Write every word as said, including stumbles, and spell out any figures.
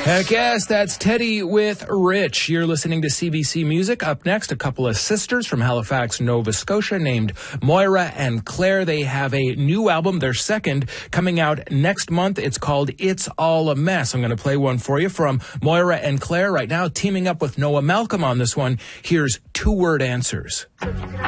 Heck yes, that's Teddy with Rich. You're listening to C B C Music. Up next, a couple of sisters from Halifax, Nova Scotia named Moira and Claire. They have a new album, their second, coming out next month. It's called It's All a Mess. I'm going to play one for you from Moira and Claire right now, teaming up with Noah Malcolm on this one. Here's Two Word Answers.